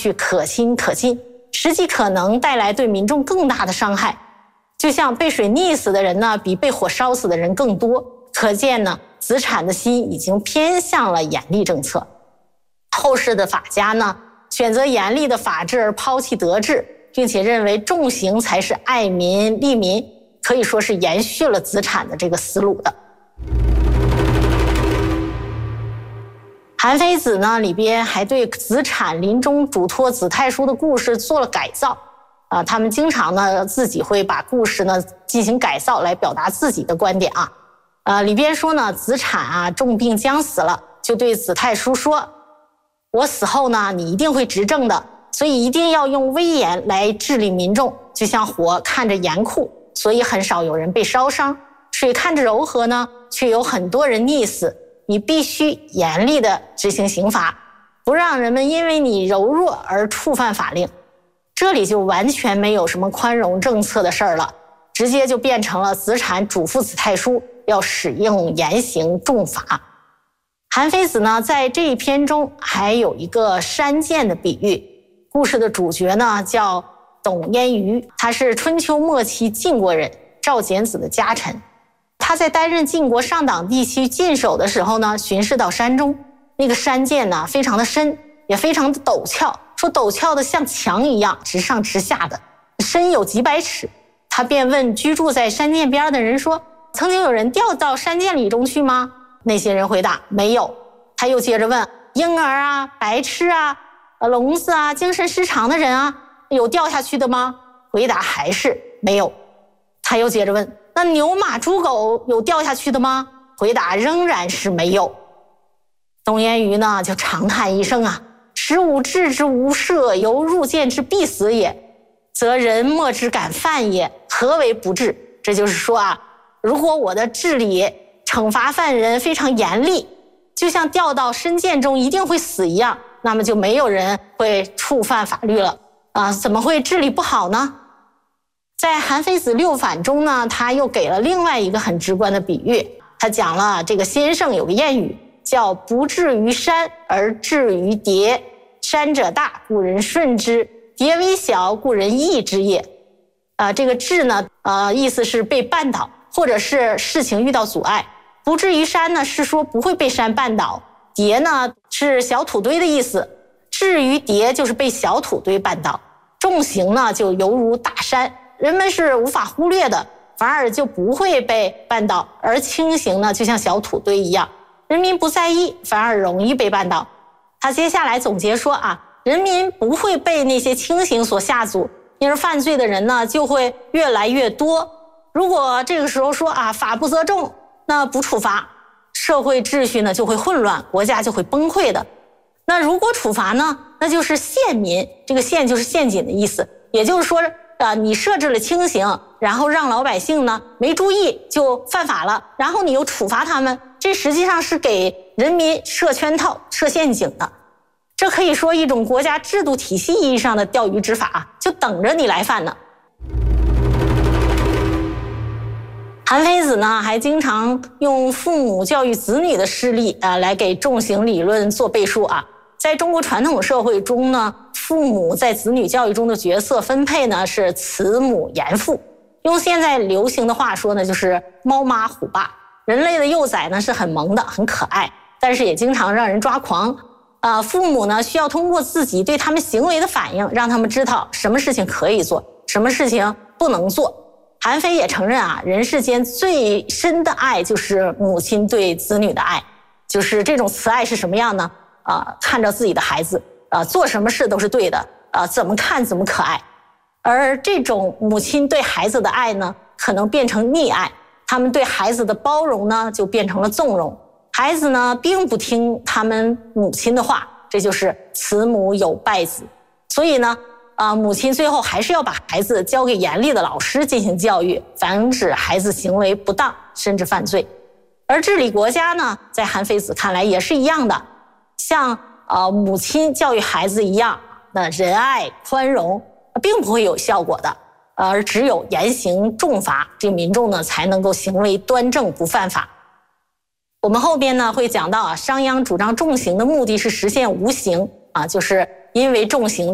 去可亲可敬，实际可能带来对民众更大的伤害。就像被水溺死的人呢，比被火烧死的人更多，可见呢，子产的心已经偏向了严厉政策。后世的法家呢，选择严厉的法制而抛弃德治，并且认为重刑才是爱民利民，可以说是延续了子产的这个思路的。韩非子呢里边还对子产临终嘱托子太叔的故事做了改造。他们经常呢自己会把故事呢进行改造来表达自己的观点啊。里边说呢，子产重病将死了，就对子太叔说：“我死后呢，你一定会执政的，所以一定要用威严来治理民众，就像火看着严酷，所以很少有人被烧伤；水看着柔和呢，却有很多人溺死。你必须严厉地执行刑罚，不让人们因为你柔弱而触犯法令。”这里就完全没有什么宽容政策的事儿了，直接就变成了子产嘱咐子太叔要使用严刑重罚。韩非子呢，在这一篇中还有一个山涧的比喻。故事的主角呢叫董焉瑜，他是春秋末期晋国人，赵简子的家臣。他在担任晋国上党地区郡守的时候呢，巡视到山中，那个山涧呢非常的深，也非常的陡峭，说陡峭的像墙一样，直上直下的，深有几百尺。他便问居住在山涧边的人说：“曾经有人掉到山涧里中去吗？”那些人回答：“没有。”他又接着问：“婴儿啊、白痴啊、聋子啊、精神失常的人啊，有掉下去的吗？”回答还是没有。他又接着问：“那牛马猪狗有掉下去的吗？”回答仍然是没有。董焉瑜呢就长叹一声使吾治之无赦，犹入见之必死也，则人莫之敢犯也，何为不治？这就是说如果我的治理惩罚犯人非常严厉，就像掉到深涧中一定会死一样，那么就没有人会触犯法律了怎么会治理不好呢？在韩非子六反中呢，他又给了另外一个很直观的比喻。他讲了这个先生有个谚语叫不至于山而至于牒，山者大，故人顺之；牒为小，故人易之也。这个至呢，意思是被绊倒，或者是事情遇到阻碍。不至于山呢，是说不会被山绊倒；牒呢，是小土堆的意思；至于牒，就是被小土堆绊倒。重刑呢，就犹如大山，人们是无法忽略的，反而就不会被绊倒；而轻刑呢，就像小土堆一样，人民不在意，反而容易被绊倒。他接下来总结说人民不会被那些轻刑所吓阻，因而犯罪的人呢就会越来越多。如果这个时候说法不责众，那不处罚，社会秩序呢就会混乱，国家就会崩溃的。那如果处罚呢，那就是陷民，这个陷就是陷阱的意思，也就是说你设置了轻刑，然后让老百姓呢没注意就犯法了，然后你又处罚他们，这实际上是给人民设圈套、设陷阱的。这可以说一种国家制度体系意义上的钓鱼执法就等着你来犯呢。韩非子呢还经常用父母教育子女的事例来给重刑理论做背书在中国传统社会中呢，父母在子女教育中的角色分配呢是慈母严父，用现在流行的话说呢，就是猫妈虎爸。人类的幼崽呢是很萌的，很可爱，但是也经常让人抓狂。父母呢需要通过自己对他们行为的反应，让他们知道什么事情可以做，什么事情不能做。韩非也承认人世间最深的爱就是母亲对子女的爱，就是这种慈爱是什么样呢？看着自己的孩子做什么事都是对的怎么看怎么可爱。而这种母亲对孩子的爱呢，可能变成溺爱，他们对孩子的包容呢就变成了纵容，孩子呢并不听他们母亲的话，这就是慈母有败子。所以呢母亲最后还是要把孩子交给严厉的老师进行教育，防止孩子行为不当甚至犯罪。而治理国家呢，在韩非子看来也是一样的，像母亲教育孩子一样，那仁爱宽容并不会有效果的，而只有严刑重罚，这民众呢才能够行为端正不犯法。我们后边呢会讲到商鞅主张重刑的目的是实现无刑就是因为重刑